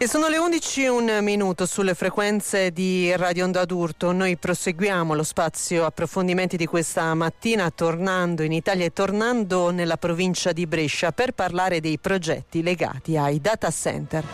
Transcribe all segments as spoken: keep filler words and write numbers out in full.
E sono le undici e un minuto sulle frequenze di Radio Onda d'Urto. Noi proseguiamo lo spazio approfondimenti di questa mattina tornando in Italia e tornando nella provincia di Brescia per parlare dei progetti legati ai data center.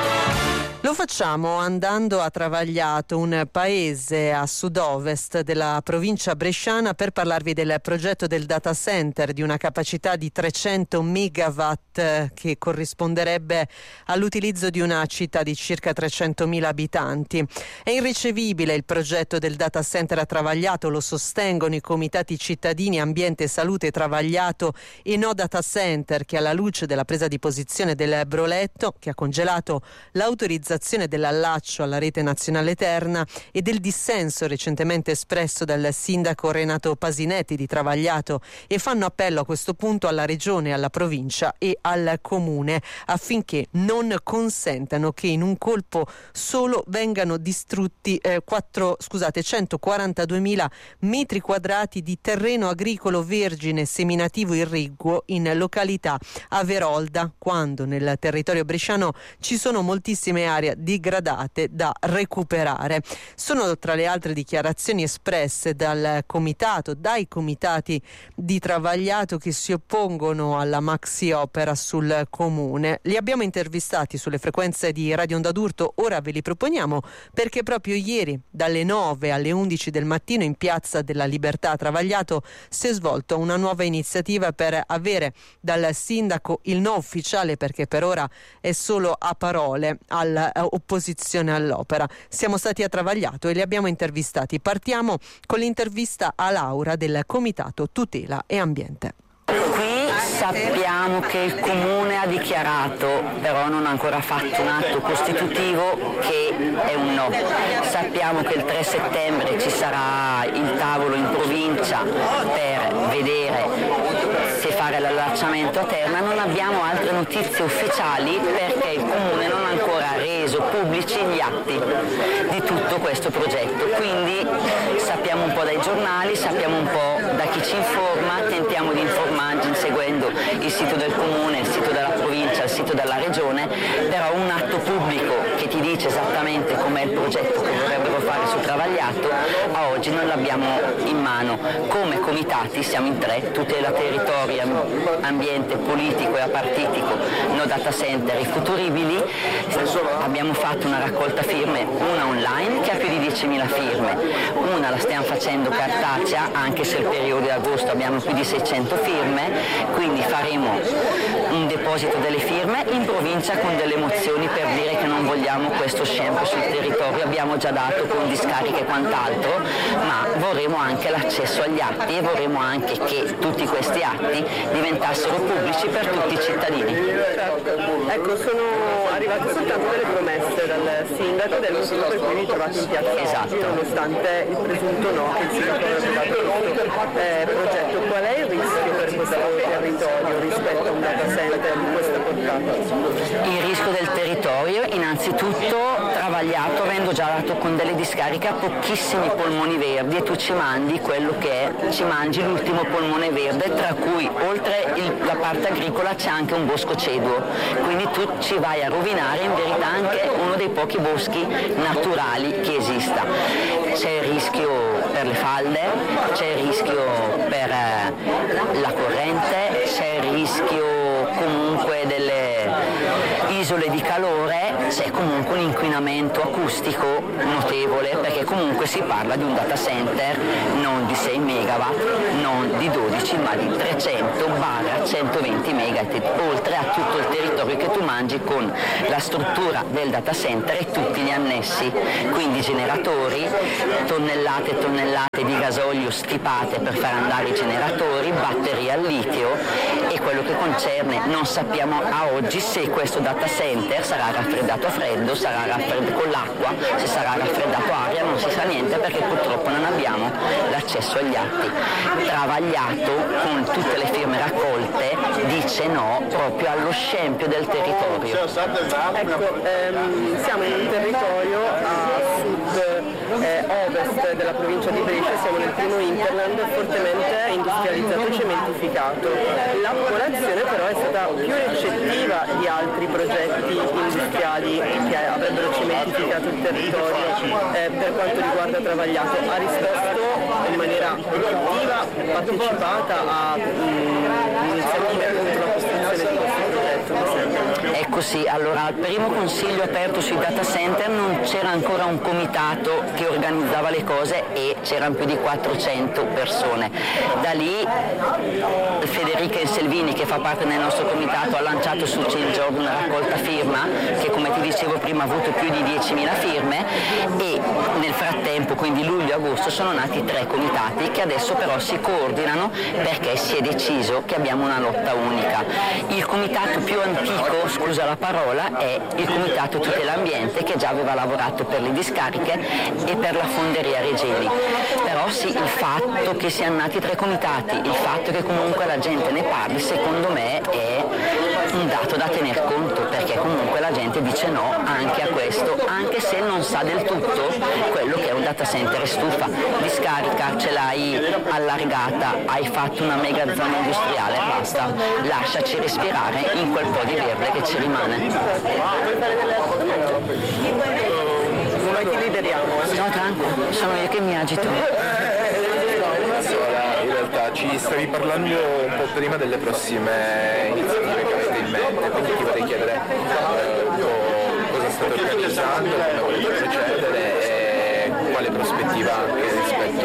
Lo facciamo andando a Travagliato, un paese a sud-ovest della provincia bresciana, per parlarvi del progetto del data center di una capacità di trecento megawatt che corrisponderebbe all'utilizzo di una città di circa trecentomila abitanti. È irricevibile il progetto del data center a Travagliato, lo sostengono i comitati cittadini Ambiente, Salute, Travagliato e No Data Center, che alla luce della presa di posizione del Broletto, che ha congelato l'autorizzazione dell'allaccio alla rete nazionale Terna, e del dissenso recentemente espresso dal sindaco Renato Pasinetti di Travagliato, e fanno appello a questo punto alla regione, alla provincia e al comune affinché non consentano che in un colpo solo vengano distrutti eh, quattro, scusate, centoquarantaduemila metri quadrati di terreno agricolo vergine seminativo irriguo in località Averolda, quando nel territorio bresciano ci sono moltissime aree digradate da recuperare. Sono tra le altre dichiarazioni espresse dal comitato, dai comitati di Travagliato, che si oppongono alla maxi opera sul comune. Li abbiamo intervistati sulle frequenze di Radio Onda d'Urto, ora ve li proponiamo perché proprio ieri dalle nove alle undici del mattino in Piazza della Libertà a Travagliato si è svolta una nuova iniziativa per avere dal sindaco il no ufficiale, perché per ora è solo a parole, al opposizione all'opera. Siamo stati a Travagliato e li abbiamo intervistati. Partiamo con l'intervista a Laura del Comitato Tutela e Ambiente. Qui sappiamo che il Comune ha dichiarato, però non ha ancora fatto un atto costitutivo, che è un no. Sappiamo che il tre settembre ci sarà il tavolo in provincia per vedere se fare l'allacciamento a Terna. Non abbiamo altre notizie ufficiali perché il Comune non ha ancora reso pubblici gli atti di tutto questo progetto. Quindi sappiamo un po' dai giornali, sappiamo un po' da chi ci informa, tentiamo di informarci seguendo il sito del Comune, il sito della provincia, il sito della regione, però un atto pubblico che ti dice esattamente com'è il progetto che vorrebbero fare su Travagliato a oggi non l'abbiamo in mano. Come comitati siamo in tre: tutela territorio, ambiente, politico e apartitico, no data center e futuribili. Abbiamo fatto una raccolta firme, una online che ha più di diecimila firme, una la stiamo facendo cartacea, anche se il periodo di agosto abbiamo più di seicento firme, quindi faremo un deposito delle firme in provincia con delle mozioni per dire che non vogliamo questo scempio sul territorio. Abbiamo già dato con discariche e quant'altro, ma vorremmo anche l'accesso agli atti e vorremmo anche che tutti questi atti diventassero pubblici per tutti i cittadini. Ecco, sono arrivate soltanto delle promesse dal sindaco del motivo per cui vi trovate in piazza esatto. oggi, nonostante il presunto no che il sindaco aveva dato questo eh, progetto. Qual è il rischio per questo territorio rispetto a un data center di questa portata? Il rischio del territorio, innanzitutto Travagliato, avendo già dato con delle discariche a pochissimi polmoni verdi, e tu ci mandi quello che è, ci mangi l'ultimo polmone verde, tra cui oltre il, la parte agricola c'è anche un bosco ceduo, quindi tu ci vai a rovinare in verità anche uno dei pochi boschi naturali che esista. C'è il rischio per le falde, c'è il rischio per eh, la corrente, c'è il rischio comunque delle isole di calore, c'è comunque un inquinamento acustico notevole, perché comunque si parla di un data center non di sei megawatt, non di dodici, ma di trecento centoventi megawatt, oltre a tutto il territorio che tu mangi con la struttura del data center e tutti gli annessi, quindi generatori, tonnellate e tonnellate di gasolio stipate per far andare i generatori, batterie al litio, e quello che concerne, non sappiamo a oggi se questo data center sarà raffreddato a freddo, sarà raffreddato con l'acqua, se sarà raffreddato a aria, non si sa niente perché purtroppo non abbiamo l'accesso agli atti. Travagliato, con tutte le firme raccolte, dice no proprio allo scempio del territorio. Ecco, ehm, siamo in un territorio a sud sud-ovest della provincia di Brescia, siamo nel primo hinterland fortemente industrializzato e cementificato. La popolazione però è stata più recettiva di altri progetti industriali che avrebbero cementificato il territorio eh, per quanto riguarda Travagliato. Ha risposto in maniera effettiva, partecipata a mh, iniziative contro la costruzione di questo progetto. Ecco sì, allora al primo consiglio aperto sui data center non c'era ancora un comitato che organizzava le cose e c'erano più di quattrocento persone. Da lì Federica Inselvini, che fa parte del nostro comitato, ha lanciato sul Change punto org una raccolta firma che, come ti dicevo prima, ha avuto più di diecimila firme, e nel frattempo, quindi luglio-agosto, sono nati tre comitati che adesso però si coordinano perché si è deciso che abbiamo una lotta unica. Il comitato più antico, scusa la parola, è il Comitato Tutela Ambiente, che già aveva lavorato per le discariche e per la fonderia Regeni. Però sì, il fatto che siano nati tre comitati, il fatto che comunque la gente ne parli, secondo me è un dato da tener conto, perché comunque la gente dice no anche a questo, anche se non sa del tutto quello che è un data center e stufa. Discarica ce l'hai allargata, hai fatto una mega zona industriale, basta, lasciaci respirare in quel po' di verde che ci rimane. Noi ti lideriamo. No, tranquillo, sono io che mi agito. In realtà ci stavi parlando un po' prima delle prossime iniziative che avete in mente, quindi ti vorrei chiedere eh, un po' cosa state organizzando, come volete procedere e quale prospettiva anche rispetto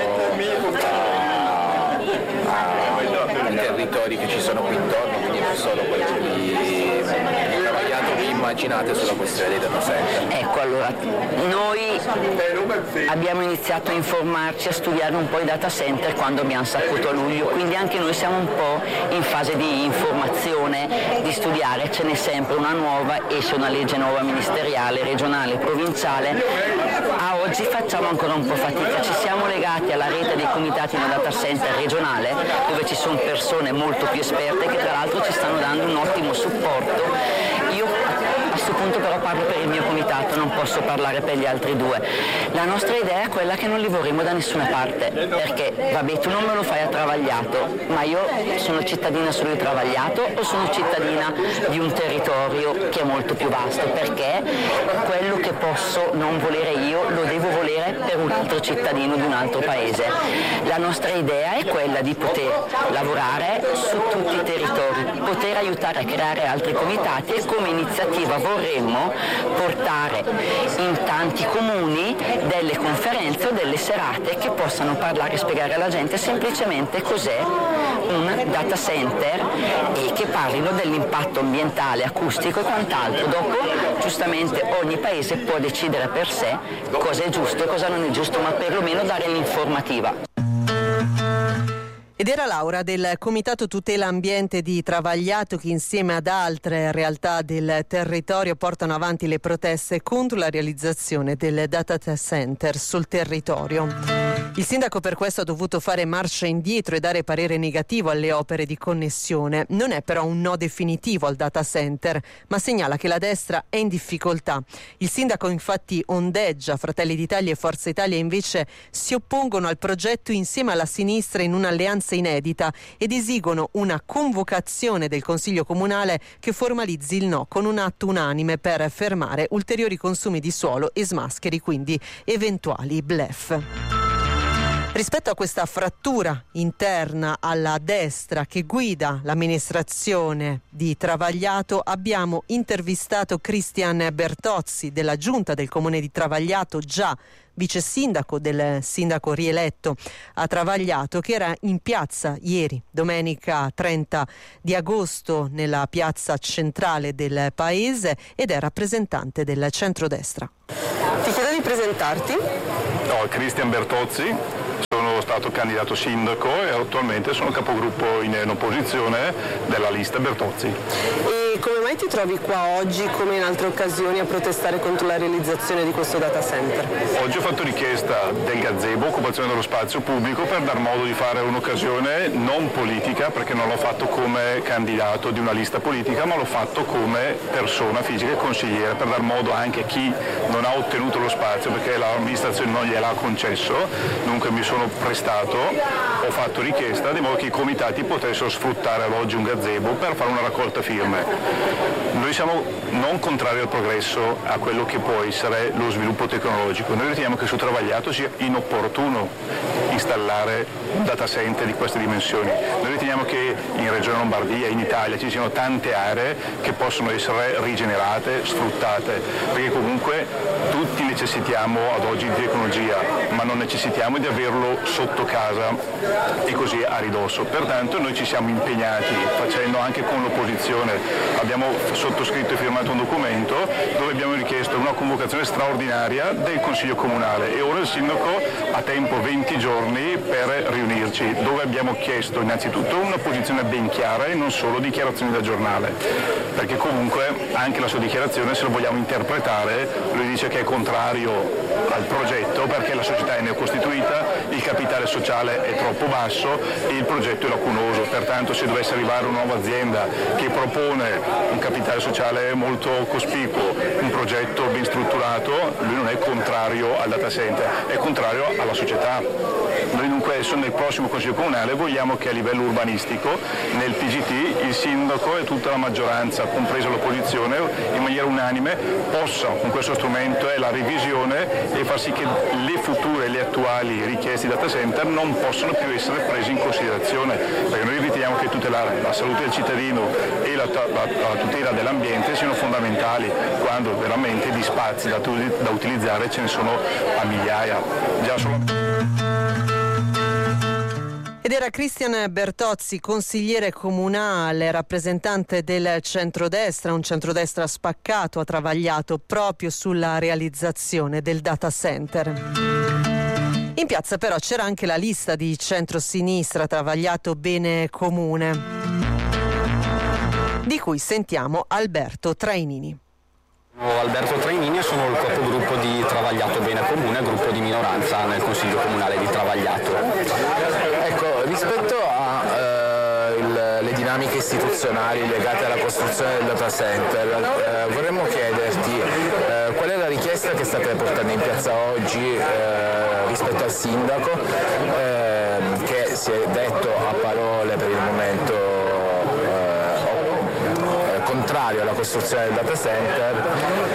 a, ai territori che ci sono qui intorno, quindi non solo quelli di Travagliato, vi immaginate sulla questione dei data center. Ecco, allora, noi abbiamo iniziato a informarci, a studiare un po' i data center quando abbiamo saputo a luglio, quindi anche noi siamo un po' in fase di informazione, di studiare, ce n'è sempre una nuova, esce una legge nuova ministeriale, regionale, provinciale. A oggi facciamo ancora un po' fatica, ci siamo legati alla rete dei comitati nel data center regionale, dove ci sono persone molto più esperte che tra l'altro ci stanno dando un ottimo supporto. Io a questo punto però parlo per il mio comitato, non posso parlare per gli altri due. La nostra idea è quella che non li vorremmo da nessuna parte, perché vabbè, tu non me lo fai a Travagliato, ma io sono cittadina solo di Travagliato o sono cittadina di un territorio che è molto più vasto, perché quello che posso non volere io lo devo volere per un altro cittadino di un altro paese. La nostra idea è quella di poter lavorare su tutti i territori, poter aiutare a creare altri comitati, e come iniziativa vorremmo portare in tanti comuni delle conferenze o delle serate che possano parlare e spiegare alla gente semplicemente cos'è un data center e che parlino dell'impatto ambientale, acustico e quant'altro. Dopo, giustamente, ogni paese può decidere per sé cosa è giusto e cosa non è giusto, ma perlomeno dare l'informativa. Ed era Laura del Comitato Tutela Ambiente di Travagliato, che insieme ad altre realtà del territorio portano avanti le proteste contro la realizzazione del data center sul territorio. Il sindaco per questo ha dovuto fare marcia indietro e dare parere negativo alle opere di connessione. Non è però un no definitivo al data center, ma segnala che la destra è in difficoltà. Il sindaco infatti ondeggia, Fratelli d'Italia e Forza Italia invece si oppongono al progetto insieme alla sinistra in un'alleanza inedita ed esigono una convocazione del Consiglio Comunale che formalizzi il no con un atto unanime per fermare ulteriori consumi di suolo e smascheri quindi eventuali bluff. Rispetto a questa frattura interna alla destra che guida l'amministrazione di Travagliato, abbiamo intervistato Cristian Bertozzi della Giunta del Comune di Travagliato, già vice sindaco del sindaco rieletto a Travagliato, che era in piazza ieri, domenica trenta di agosto, nella piazza centrale del paese, ed è rappresentante del centrodestra. Ti chiedo di presentarti. No, Cristian Bertozzi. Sono stato candidato sindaco e attualmente sono capogruppo in opposizione della lista Bertozzi. E come mai mai ti trovi qua oggi come in altre occasioni a protestare contro la realizzazione di questo data center? Oggi ho fatto richiesta del gazebo, occupazione dello spazio pubblico, per dar modo di fare un'occasione non politica, perché non l'ho fatto come candidato di una lista politica, ma l'ho fatto come persona fisica e consigliere, per dar modo anche a chi non ha ottenuto lo spazio perché l'amministrazione non gliel'ha concesso. Dunque mi sono prestato, ho fatto richiesta di modo che i comitati potessero sfruttare ad oggi un gazebo per fare una raccolta firme. Noi siamo non contrari al progresso, a quello che può essere lo sviluppo tecnologico. Noi riteniamo che su Travagliato sia inopportuno installare un data center di queste dimensioni. Noi riteniamo che in Regione Lombardia, in Italia, ci siano tante aree che possono essere rigenerate, sfruttate, perché comunque tutti necessitiamo ad oggi di tecnologia, ma non necessitiamo di averlo sotto casa e così a ridosso. Pertanto noi ci siamo impegnati, facendo anche con l'opposizione, abbiamo sottoscritto e firmato un documento dove abbiamo richiesto una convocazione straordinaria del Consiglio Comunale e ora il Sindaco ha tempo venti giorni per riunirci, dove abbiamo chiesto innanzitutto una posizione ben chiara e non solo dichiarazioni da giornale, perché comunque anche la sua dichiarazione, se lo vogliamo interpretare, lui dice che è contrario al progetto perché la società è neocostituita, il capitale sociale è troppo basso e il progetto è lacunoso. Pertanto se dovesse arrivare una nuova azienda che propone un capitale sociale molto cospicuo, un progetto ben strutturato, lui non è contrario al data center, è contrario alla società. Noi dunque adesso nel prossimo Consiglio Comunale vogliamo che a livello urbanistico, nel P G T, il Sindaco e tutta la maggioranza, compresa l'opposizione, in maniera unanime possa, con questo strumento è la revisione, e far sì che le future e le attuali richieste di data center non possano più essere prese in considerazione, perché noi riteniamo che tutelare la salute del cittadino e la, la, la tutela dell'ambiente siano fondamentali, quando veramente di spazi da, da utilizzare ce ne sono a migliaia. Già solo... Ed era Cristian Bertozzi, consigliere comunale, rappresentante del centrodestra, un centrodestra spaccato, ha travagliato proprio sulla realizzazione del data center. In piazza però c'era anche la lista di centrosinistra Travagliato Bene Comune, di cui sentiamo Alberto Trainini. Alberto Trainini, sono il capogruppo di Travagliato Bene Comune, gruppo di minoranza nel Consiglio Comunale di Travagliato. Ecco, rispetto a eh, il, le dinamiche istituzionali legate alla costruzione del data center, eh, vorremmo chiederti eh, qual è la richiesta che state portando in piazza oggi eh, rispetto al sindaco, eh, che si è detto a parole per il momento contrario alla costruzione del data center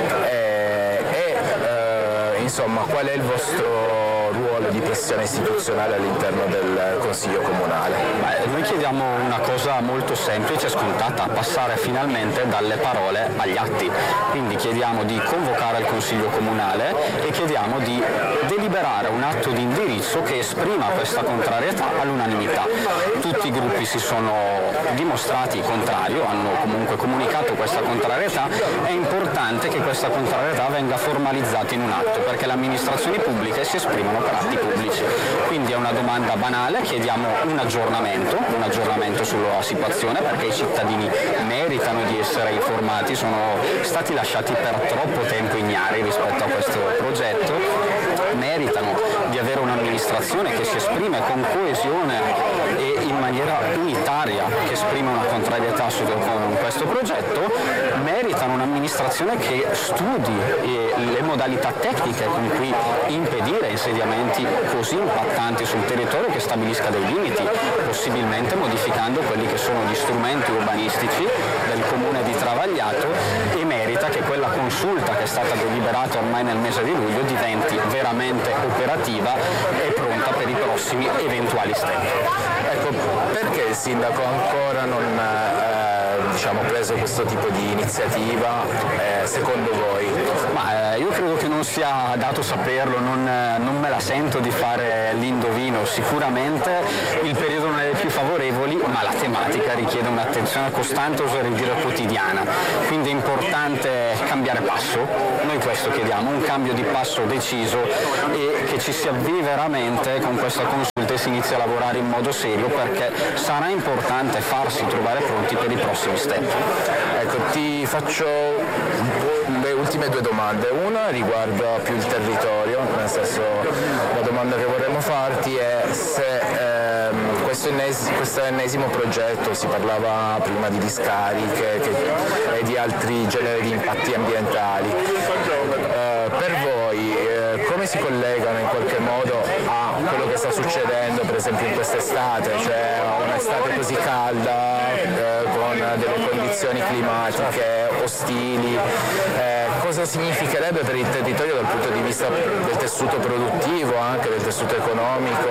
e, e eh, insomma qual è il vostro ruolo di pressione istituzionale all'interno del Consiglio Comunale? Beh, noi chiediamo una cosa molto semplice e scontata, passare finalmente dalle parole agli atti, quindi chiediamo di convocare il Consiglio Comunale e chiediamo di deliberare un atto di indirizzo che esprima questa contrarietà all'unanimità. Tutti i gruppi si sono dimostrati contrari, hanno comunque comunicato questa contrarietà. È importante che questa contrarietà venga formalizzata in un atto, perché le amministrazioni pubbliche si esprimono per atti pubblici. Quindi è una domanda banale, chiediamo un aggiornamento, un aggiornamento sulla situazione, perché i cittadini meritano di essere informati, sono stati lasciati per troppo tempo ignari rispetto a questo progetto, meritano di avere un'amministrazione che si esprime con coesione e in maniera unitaria, che esprime una contrarietà su con questo progetto, meritano un'amministrazione che studi le modalità tecniche con cui impedire insediamenti così impattanti sul territorio, che stabilisca dei limiti, possibilmente modificando quelli che sono gli strumenti urbanistici del comune di Travagliato, e merita che quella consulta che è stata deliberata ormai nel mese di luglio diventi veramente operativa e pronta per i prossimi eventuali step. Ecco, perché il sindaco ancora non eh, diciamo, preso questo tipo di iniziativa, eh, secondo voi? Ma, eh, io credo che non sia dato saperlo, non, non me la sento di fare l'indovino. Sicuramente il periodo non è dei più favorevoli, ma la tematica richiede un'attenzione costante, oserei dire quotidiana, quindi è importante cambiare passo. Noi questo chiediamo, un cambio di passo deciso e che ci si avvii veramente con questa consulta e si inizi a lavorare in modo serio, perché sarà importante farsi trovare pronti per i prossimi step. Ecco, ti faccio le ultime due domande. Una riguarda più il territorio, nel senso, la domanda che vorremmo farti è se ehm, questo, ennes- questo ennesimo progetto, si parlava prima di discariche che, e di altri generi di impatti ambientali, eh, per voi eh, come si collegano in qualche modo a quello che sta succedendo per esempio in quest'estate, cioè un'estate così calda, eh, con delle condizioni climatiche ostili, eh, cosa significherebbe per il territorio dal punto di vista del tessuto produttivo, anche del tessuto economico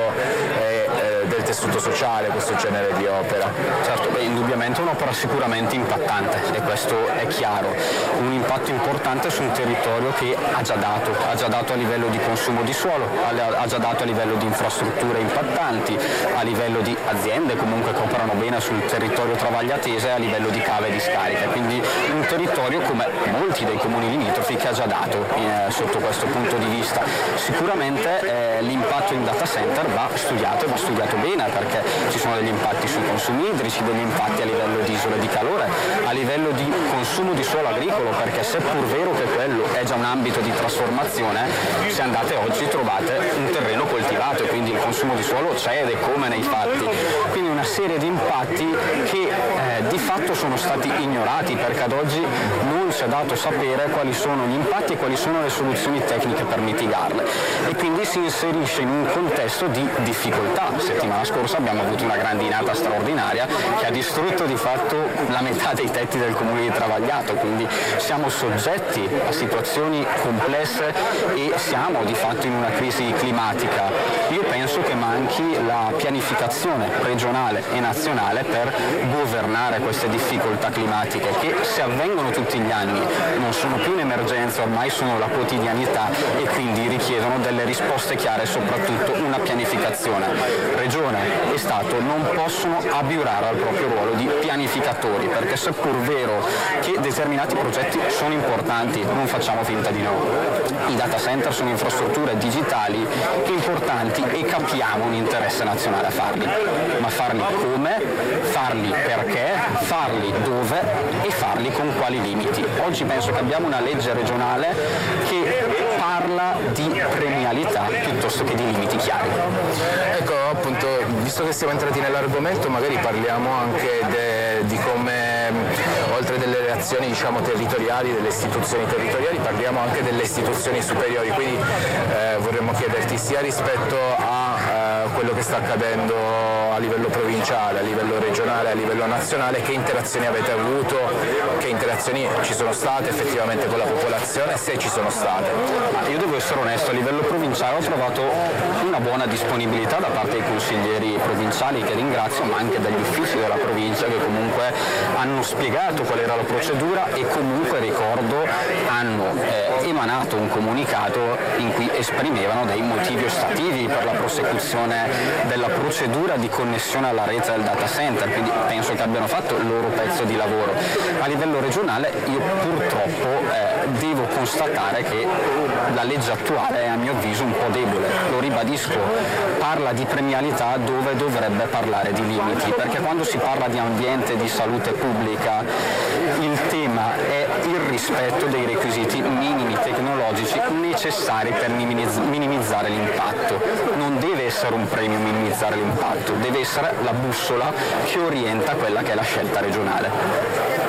e eh, del tessuto sociale questo genere di opera? Certo, beh, indubbiamente è un'opera sicuramente impattante e questo è chiaro, un impatto importante su un territorio che ha già dato, ha già dato a livello di consumo di suolo, ha già dato a livello di infrastrutture impattanti, a livello di aziende comunque che operano bene sul territorio travagliatese, a livello di cave e discariche, quindi un territorio come molti dei comuni limitrofi che ha già dato eh, sotto questo punto di vista. Sicuramente eh, l'impatto in data center va studiato e va studiato bene perché ci sono degli impatti sui consumi idrici, degli impatti a livello di isole di calore, a livello di consumo di suolo agricolo, perché seppur vero che quello è già un ambito di trasformazione, se andate oggi trovate un terreno coltivato e quindi il consumo di suolo cede come nei fatti, quindi una serie di impatti che eh, di fatto sono stati ignorati perché ad oggi non ci è dato sapere quali sono gli impatti e quali sono le soluzioni tecniche per mitigarle e quindi si inserisce in un contesto di difficoltà. Settimana scorsa abbiamo avuto una grandinata straordinaria che ha distrutto di fatto la metà dei tetti del comune di Travagliato, quindi siamo soggetti a situazioni complesse e siamo di fatto in una crisi climatica. Io penso che manchi la pianificazione regionale e nazionale per governare queste difficoltà climatiche che se avvengono tutti gli anni non sono più un'emergenza, ormai sono la quotidianità e quindi richiedono delle risposte chiare e soprattutto una pianificazione. Regione e Stato non possono abiurare al proprio ruolo di pianificatori perché seppur vero che determinati progetti sono importanti, non facciamo finta di no. I data center sono infrastrutture digitali importanti e capiamo un interesse nazionale a farli, ma farli come, farli perché, farli dove e farli con quali limiti. Oggi penso che abbiamo una legge regionale che parla di premialità piuttosto che di limiti chiari. Ecco, appunto, visto che siamo entrati nell'argomento, magari parliamo anche de, di come, oltre delle reazioni diciamo territoriali, delle istituzioni territoriali, parliamo anche delle istituzioni superiori, quindi eh, vorremmo chiederti sia rispetto a eh, quello che sta accadendo a livello provinciale, a livello regionale, a livello nazionale, che interazioni avete avuto, che interazioni ci sono state effettivamente con la popolazione, se ci sono state. Ma io devo essere onesto, a livello provinciale ho trovato una buona disponibilità da parte dei consiglieri provinciali che ringrazio, ma anche dagli uffici della provincia che comunque hanno spiegato qual era la procedura e comunque ricordo hanno eh, emanato un comunicato in cui esprimevano dei motivi ostativi per la prosecuzione della procedura di connessione alla rete del data center, quindi penso che abbiano fatto il loro pezzo di lavoro. A livello regionale io purtroppo eh, devo constatare che la legge attuale è a mio avviso un po' debole, lo ribadisco, parla di premialità dove dovrebbe parlare di limiti, perché quando si parla di ambiente e di salute pubblica il tema è il rispetto dei requisiti minimi tecnologici necessari per minimizzare l'impatto. Non deve essere un premio minimizzare l'impatto, deve essere la bussola che orienta quella che è la scelta regionale.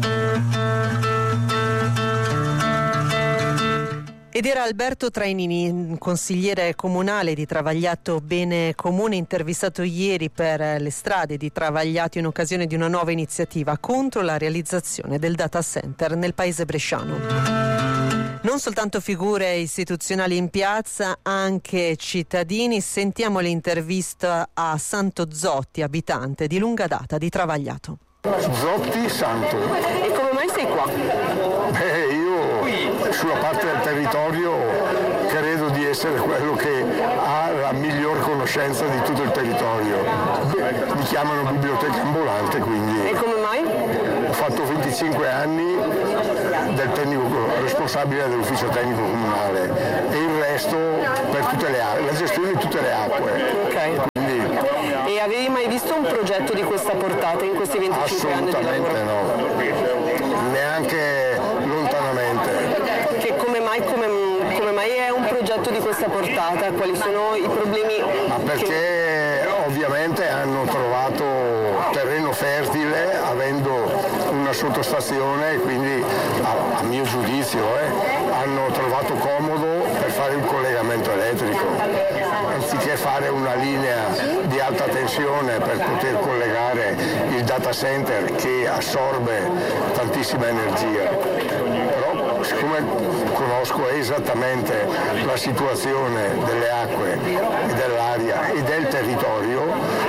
Ed era Alberto Trainini, consigliere comunale di Travagliato Bene Comune, intervistato ieri per le strade di Travagliato in occasione di una nuova iniziativa contro la realizzazione del data center nel paese bresciano. Non soltanto figure istituzionali in piazza, anche cittadini. Sentiamo l'intervista a Santo Zotti, abitante di lunga data di Travagliato. Zotti Santo. E come mai sei qua? Beh, io sulla parte del territorio credo di essere quello che ha la miglior conoscenza di tutto il territorio. Mi chiamano biblioteca ambulante, quindi. E come mai? Ho fatto venticinque anni del tecnico responsabile dell'ufficio tecnico comunale e il resto per tutte le acque, la gestione di tutte le acque. Ok. Quindi, e avevi mai visto un progetto di questa portata in questi venticinque anni di lavoro? Assolutamente no. anche lontanamente. Che come mai, come, come mai è un progetto di questa portata? Quali sono i problemi? Ma perché che... ovviamente hanno trovato terreno fertile avendo una sottostazione e quindi a, a mio giudizio eh, hanno trovato comodo per fare un collegamento elettrico anziché fare una linea di alta tensione per poter collegare il data center che assorbe tantissima energia. Però siccome conosco esattamente la situazione delle acque, dell'aria e del territorio,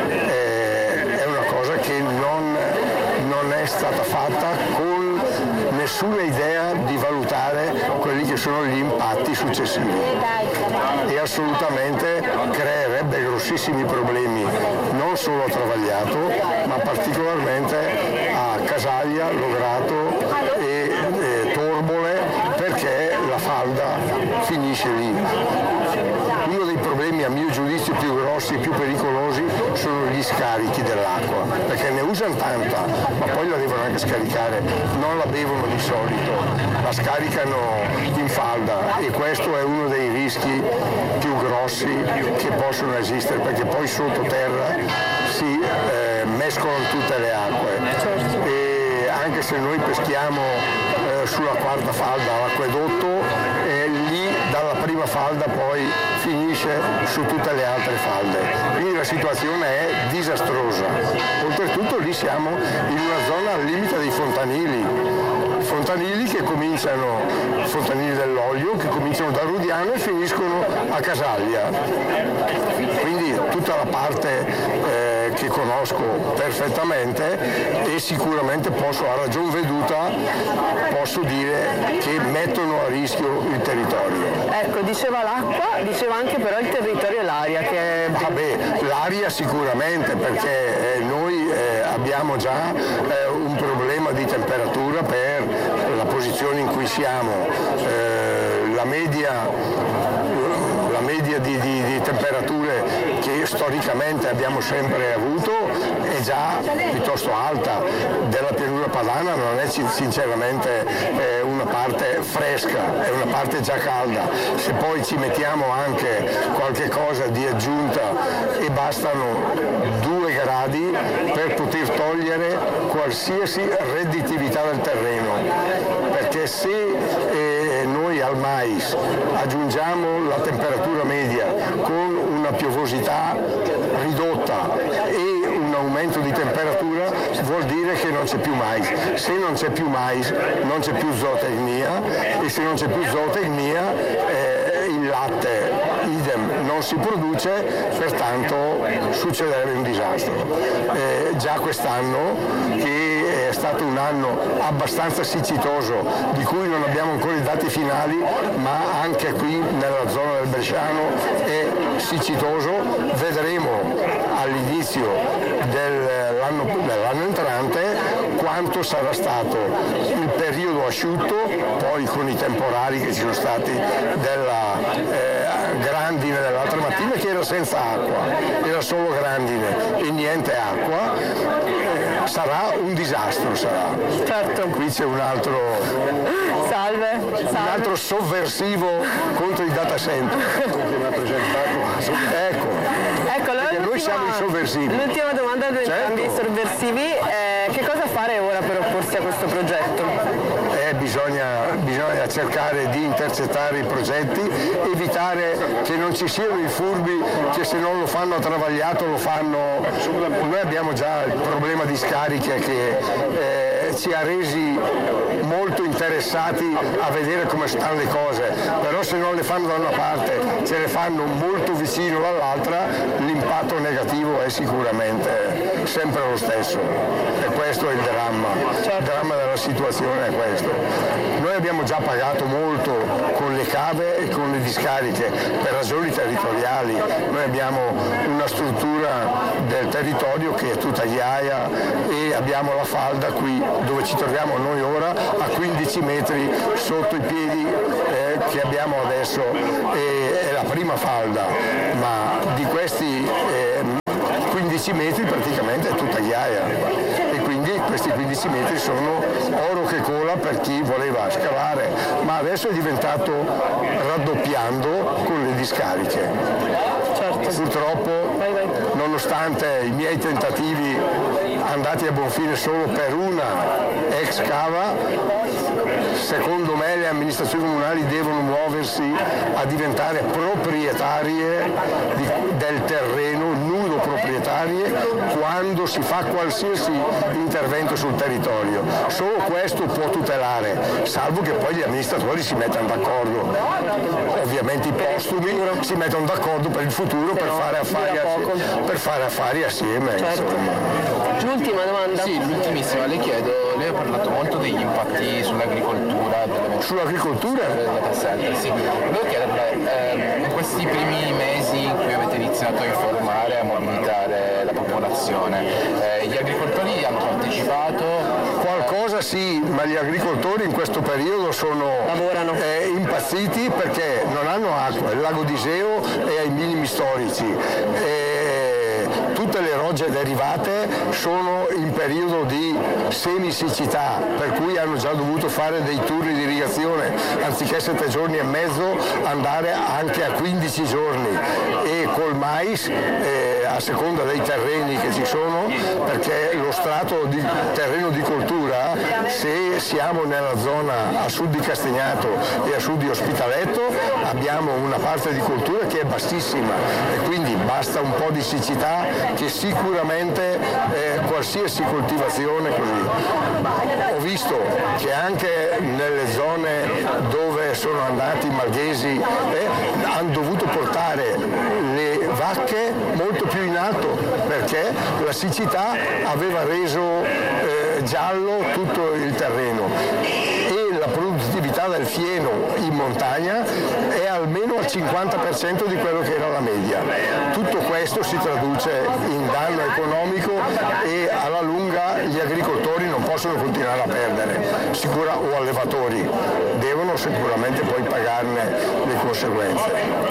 eh, è una cosa che non, non è stata fatta con nessuna idea di valutare quelli che sono gli impatti successivi e assolutamente creerebbe grossissimi problemi non solo a Travagliato ma particolarmente a Casaglia, Lograto e, e Torbole perché la falda finisce lì. Uno dei problemi a mio giudizio più grossi e più pericolosi sono gli scarichi dell'acqua, perché ne usano tanta, ma poi la devono anche scaricare, non la bevono di solito, la scaricano in falda e questo è uno dei rischi più grossi che possono esistere, perché poi sottoterra si eh, mescolano tutte le acque e anche se noi peschiamo eh, sulla quarta falda l'acquedotto, eh, lì dalla prima falda poi finisce su tutte le altre falde, quindi la situazione è disastrosa. Oltretutto lì siamo in una zona al limite dei fontanili, fontanili che cominciano, fontanili dell'olio, che cominciano da Rudiano e finiscono a Casaglia. Quindi tutta la parte eh, che conosco perfettamente e sicuramente posso, a ragion veduta, posso dire che mettono a rischio il territorio. Ecco, diceva l'acqua, diceva anche però il territorio e l'aria che è... Vabbè, l'aria sicuramente perché eh, noi eh, abbiamo già eh, un problema di temperatura per la posizione in cui siamo, eh, la media, la media di, di, di temperature che storicamente abbiamo sempre avuto è già piuttosto alta, della pianura padana non è sinceramente eh, una parte fresca, è una parte già calda, se poi ci mettiamo anche qualche cosa di aggiunta e bastano due gradi per poter togliere qualsiasi redditività del terreno, perché se eh, noi al mais aggiungiamo la temperatura media con una piovosità ridotta e un aumento di temperatura vuol dire che non c'è più mais. Se non c'è più mais non c'è più zootecnia e se non c'è più zootecnia eh, il latte idem non si produce, pertanto succederebbe un disastro. Eh, già quest'anno, che è stato un anno abbastanza siccitoso, di cui non abbiamo ancora i dati finali, ma anche qui nella zona del Bresciano è siccitoso, vedremo all'inizio dell'anno, dell'anno entrante quanto sarà stato il periodo asciutto, poi con i temporali che ci sono stati della eh, grandine dell'altra mattina che era senza acqua, era solo grandine e niente acqua, eh, sarà un disastro, sarà. Certo. Qui c'è un altro, Salve. Salve. Un altro sovversivo contro i data center. Ecco. Ecco, allora noi siamo i sovversivi. L'ultima domanda ad entrambi Certo. i sovversivi è che cosa fare ora per opporsi a questo progetto? Eh, bisogna, bisogna cercare di intercettare i progetti, evitare che non ci siano i furbi che se non lo fanno a Travagliato lo fanno. Noi abbiamo già il problema di scariche che eh, ci ha resi molto interessati a vedere come stanno le cose, però se non le fanno da una parte, se le fanno molto vicino dall'altra, l'impatto negativo è sicuramente sempre lo stesso e questo è il dramma, il dramma della situazione è questo. Noi abbiamo già pagato molto con le cave e con le discariche per ragioni territoriali, noi abbiamo una struttura del territorio che è tutta ghiaia e abbiamo la falda qui dove ci troviamo noi ora a quindici metri sotto i piedi eh, che abbiamo adesso, e, è la prima falda, ma di questi eh, quindici metri praticamente è tutta ghiaia e quindi quindi questi quindici metri sono oro che cola per chi voleva scavare, ma adesso è diventato raddoppiando con le discariche. Certo. Purtroppo, vai, vai. Nonostante i miei tentativi andati a buon fine solo per una ex cava, secondo me le amministrazioni comunali devono muoversi a diventare proprietarie di, del terreno, nudo proprietarie, quando si fa qualsiasi intervento sul territorio. Solo questo può tutelare, salvo che poi gli amministratori si mettano d'accordo. Ovviamente i postumi si mettono d'accordo per il futuro, per fare affari, per fare affari assieme. Certo. L'ultima domanda? Sì, l'ultimissima, le chiedo, lei ha parlato molto degli impatti sull'agricoltura. Delle... Sull'agricoltura? Sì. Volevo chiederle, eh, in questi primi mesi in cui avete iniziato a informare, a mobilitare la popolazione, eh, gli agricoltori hanno partecipato? Qualcosa sì, ma gli agricoltori in questo periodo sono eh, impazziti perché non hanno acqua, il lago d'Iseo è ai minimi storici. Eh, Tutte le rogge derivate sono in periodo di semisiccità, per cui hanno già dovuto fare dei turni di irrigazione, anziché sette giorni e mezzo andare anche a quindici giorni, e col mais, eh, a seconda dei terreni che ci sono, perché lo strato di terreno di coltura, se siamo nella zona a sud di Castagnato e a sud di Ospitaletto, abbiamo una parte di coltura che è bassissima e quindi basta un po' di siccità che sicuramente eh, qualsiasi coltivazione così. Ho visto che anche nelle zone dove sono andati i malghesi eh, hanno dovuto portare le vacche molto più in alto perché la siccità aveva reso eh, giallo tutto il terreno e la produttività del fieno in montagna è almeno al cinquanta per cento di quello che era la media. Tutto questo si traduce in danno economico e alla lunga gli agricoltori non possono continuare a perdere, sicura, o allevatori, devono sicuramente poi pagarne le conseguenze.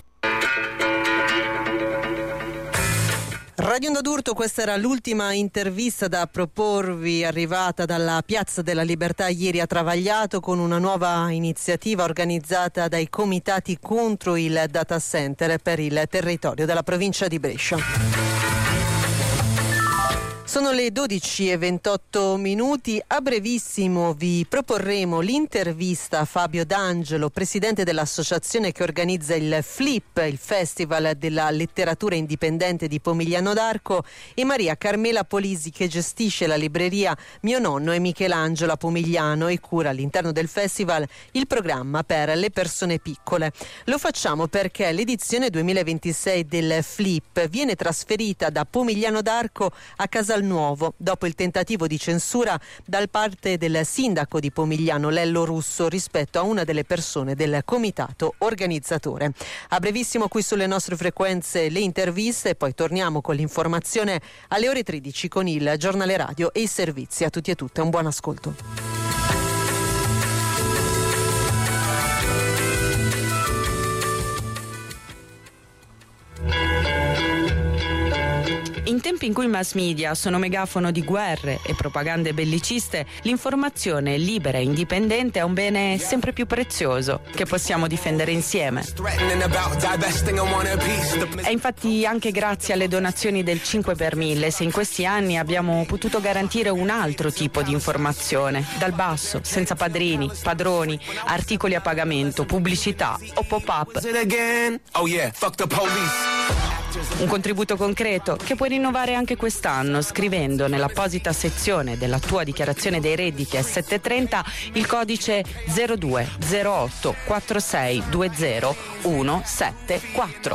Radio Onda d'Urto, questa era l'ultima intervista da proporvi, arrivata dalla Piazza della Libertà ieri a Travagliato, con una nuova iniziativa organizzata dai comitati contro il data center per il territorio della provincia di Brescia. Sono le dodici e ventotto minuti. A brevissimo vi proporremo l'intervista a Fabio D'Angelo, presidente dell'associazione che organizza il Flip, il Festival della letteratura indipendente di Pomigliano d'Arco, e Maria Carmela Polisi, che gestisce la libreria Mio Nonno e Michelangelo a Pomigliano e cura all'interno del festival il programma per le persone piccole. Lo facciamo perché l'edizione duemilaventisei del Flip viene trasferita da Pomigliano d'Arco a Casal Nuovo dopo il tentativo di censura da parte del sindaco di Pomigliano Lello Russo rispetto a una delle persone del comitato organizzatore. A brevissimo qui sulle nostre frequenze le interviste e poi torniamo con l'informazione alle ore tredici con il giornale radio e i servizi. A tutti e tutte un buon ascolto. In tempi in cui i mass media sono megafono di guerre e propagande belliciste, l'informazione libera e indipendente è un bene sempre più prezioso che possiamo difendere insieme. È infatti anche grazie alle donazioni del cinque per mille se in questi anni abbiamo potuto garantire un altro tipo di informazione, dal basso, senza padrini, padroni, articoli a pagamento, pubblicità o pop-up. Un contributo concreto che puoi rinnovare anche quest'anno scrivendo nell'apposita sezione della tua dichiarazione dei redditi S settecentotrenta il codice zero due zero otto quattro sei due zero uno sette quattro.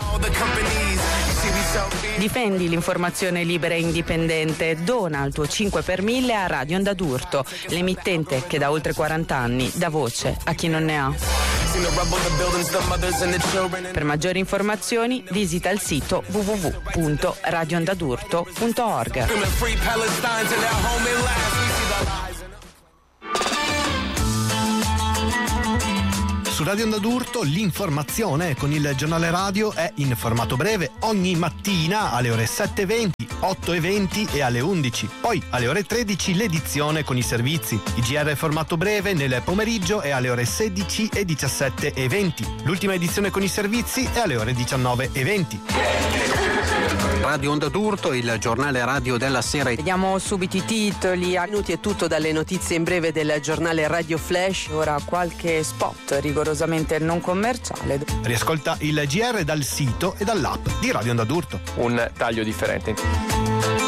Difendi l'informazione libera e indipendente, dona il tuo cinque per mille a Radio Onda d'Urto, l'emittente che da oltre quaranta anni dà voce a chi non ne ha. Per maggiori informazioni visita il sito w w w punto radio onda d'urto punto org. Su Radio Onda d'Urto l'informazione con il giornale radio è in formato breve ogni mattina alle ore sette e venti, otto e venti e alle undici. Poi alle ore tredici l'edizione con i servizi. I G R formato breve nel pomeriggio è alle ore sedici e diciassette e venti. L'ultima edizione con i servizi è alle ore diciannove e venti. Radio Onda d'Urto, il giornale radio della sera. Vediamo subito i titoli. A minuti è tutto dalle notizie in breve del giornale Radio Flash. Ora qualche spot rigorosamente non commerciale. Riascolta il G R dal sito e dall'app di Radio Onda d'Urto. Un taglio differente.